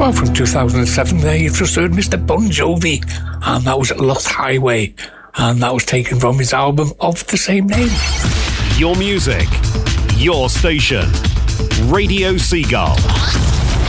Well, from 2007 there, you've just heard Mr. Bon Jovi, and that was Lost Highway, and that was taken from his album of the same name. Your music, your station, Radio Seagull.